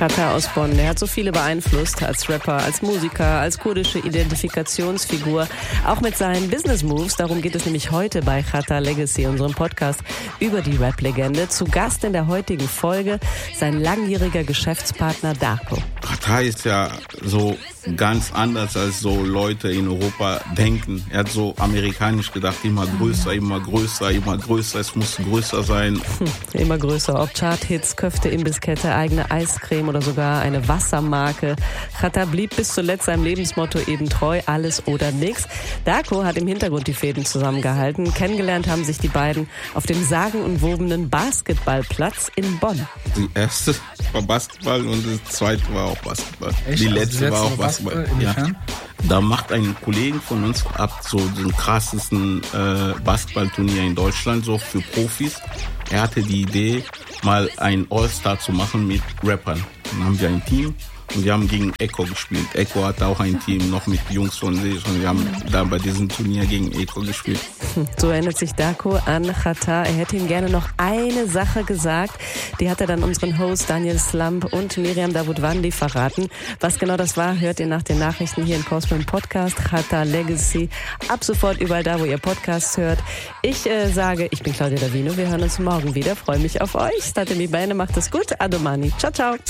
Xhata aus Bonn, der hat so viele beeinflusst als Rapper, als Musiker, als kurdische Identifikationsfigur, auch mit seinen Business Moves. Darum geht es nämlich heute bei Xhata Legacy, unserem Podcast über die Rap-Legende. Zu Gast in der heutigen Folge sein langjähriger Geschäftspartner Darko. Xhata ist ja so ganz anders, als so Leute in Europa denken. Er hat so amerikanisch gedacht, immer größer, immer größer, immer größer, es muss größer sein. Immer größer, ob Chart-Hits, Köfte, Imbisskette, eigene Eiscreme oder sogar eine Wassermarke. Xhata blieb bis zuletzt seinem Lebensmotto eben treu, alles oder nix. Darko hat im Hintergrund die Fäden zusammengehalten. Kennengelernt haben sich die beiden auf dem sagenumwobenen Basketballplatz in Bonn. Die erste war Basketball und die zweite war auch Basketball. Echt? Die letzte war auch Basketball. Ja. Da macht ein Kollege von uns so den krassesten Basketballturnier in Deutschland, so für Profis. Er hatte die Idee, mal ein All-Star zu machen mit Rappern. Dann haben wir ein Team und wir haben gegen Echo gespielt. Echo hatte auch ein Team noch mit Jungs von sich und wir haben da bei diesem Turnier gegen Echo gespielt. So erinnert sich Darko an Xhata. Er hätte ihm gerne noch eine Sache gesagt. Die hat er dann unseren Host Daniel Slump und Miriam Davutwandi verraten. Was genau das war, hört ihr nach den Nachrichten hier im Cosmo Podcast. Xhata Legacy. Ab sofort überall da, wo ihr Podcasts hört. Ich sage, ich bin Claudia Davino. Wir hören uns morgen wieder. Freue mich auf euch. Statemi bene, macht es gut. Adomani. Ciao, ciao.